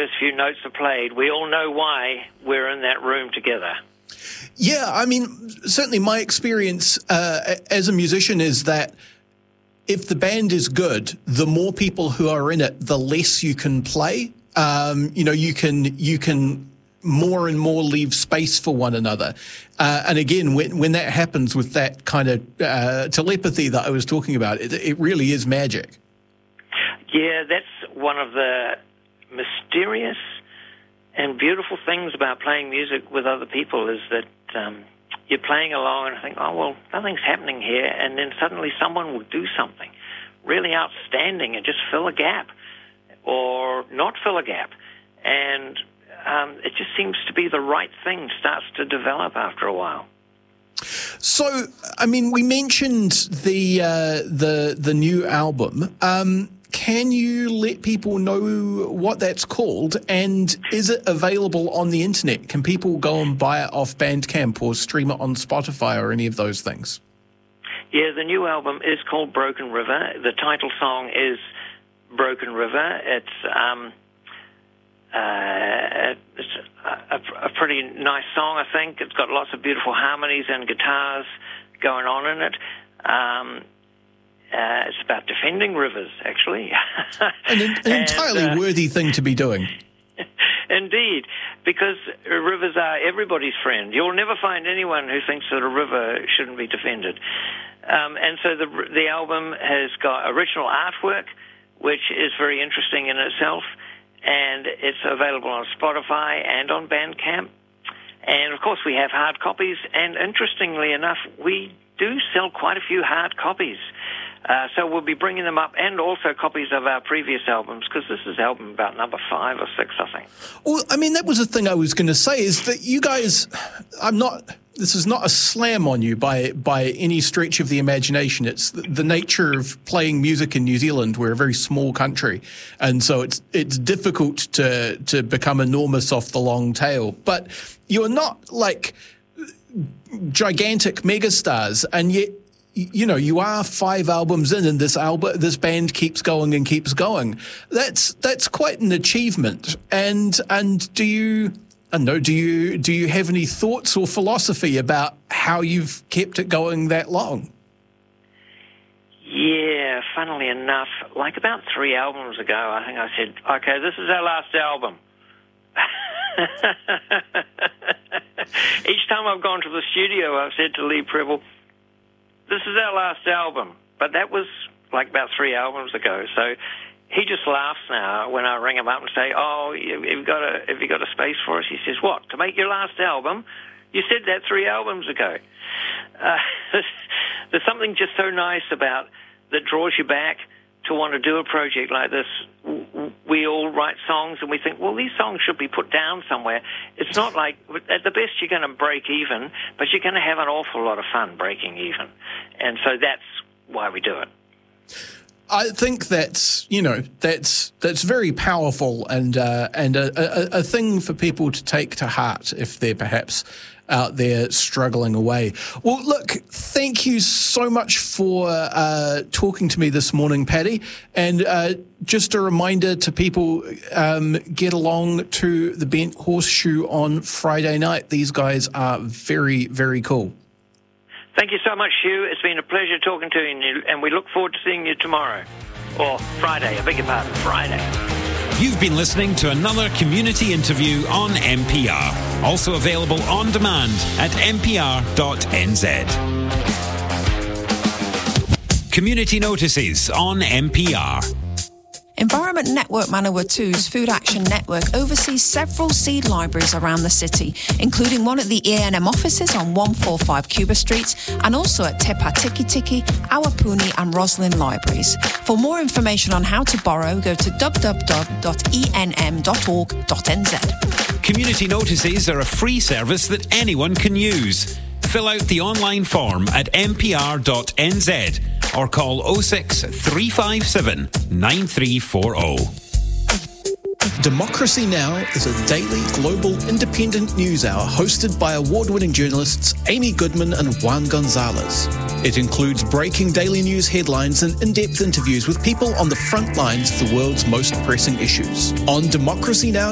first few notes are played, we all know why we're in that room together. Yeah, I mean, certainly my experience as a musician is that if the band is good, the more people who are in it, the less you can play. You can more and more leave space for one another. And again, when that happens with that kind of telepathy that I was talking about, it really is magic. Yeah, that's one of the mysterious and beautiful things about playing music with other people is that you're playing along and think, oh, well, nothing's happening here, and then suddenly someone will do something really outstanding and just fill a gap or not fill a gap. And it just seems to be the right thing starts to develop after a while. So, I mean, we mentioned the new album. Can you let people know what that's called, and is it available on the internet? Can people go and buy it off Bandcamp or stream it on Spotify or any of those things? Yeah, the new album is called Broken River. The title song is Broken River. It's a pretty nice song, I think. It's got lots of beautiful harmonies and guitars going on in it. It's about defending rivers, actually. An entirely worthy thing to be doing. Indeed, because rivers are everybody's friend. You'll never find anyone who thinks that a river shouldn't be defended. And so the album has got original artwork, which is very interesting in itself, and it's available on Spotify and on Bandcamp. And, of course, we have hard copies, and interestingly enough, we do sell quite a few hard copies. So we'll be bringing them up, and also copies of our previous albums, because this is album about number 5 or 6, I think. Well, I mean, that was the thing I was going to say, is that you guys, this is not a slam on you by any stretch of the imagination. It's the nature of playing music in New Zealand. We're a very small country, and so it's difficult to become enormous off the long tail. But you're not like gigantic megastars, and yet, you know, you are 5 albums in, and this band keeps going and keeps going. That's quite an achievement. And do you have any thoughts or philosophy about how you've kept it going that long? Yeah, funnily enough, like about 3 albums ago, I think I said, okay, this is our last album. Each time I've gone to the studio, I've said to Lee Preble, this is our last album. But that was like about 3 albums ago. So he just laughs now when I ring him up and say, oh, have you got a space for us? He says, what, to make your last album? You said that 3 albums ago. There's something just so nice about that draws you back to want to do a project like this. We all write songs and we think, well, these songs should be put down somewhere. It's not like, at the best you're going to break even, but you're going to have an awful lot of fun breaking even. And so that's why we do it. I think that's very powerful and a thing for people to take to heart if they're perhaps out there struggling away. Well, look, thank you so much for talking to me this morning, Paddy. And just a reminder to people, get along to the Bent Horseshoe on Friday night. These guys are very, very cool. Thank you so much, Hugh. It's been a pleasure talking to you, and we look forward to seeing you tomorrow. Or Friday, I beg your pardon, Friday. You've been listening to another community interview on NPR. Also available on demand at npr.nz. Community notices on NPR. Environment Network Manawatu's Food Action Network oversees several seed libraries around the city, including one at the E&M offices on 145 Cuba Street and also at Te Patikitiki, Awapuni and Roslyn libraries. For more information on how to borrow, go to www.enm.org.nz. Community notices are a free service that anyone can use. Fill out the online form at npr.nz or call 06 357 9340. Democracy Now! Is a daily global independent news hour hosted by award-winning journalists Amy Goodman and Juan Gonzalez. It includes breaking daily news headlines and in-depth interviews with people on the front lines of the world's most pressing issues. On Democracy Now!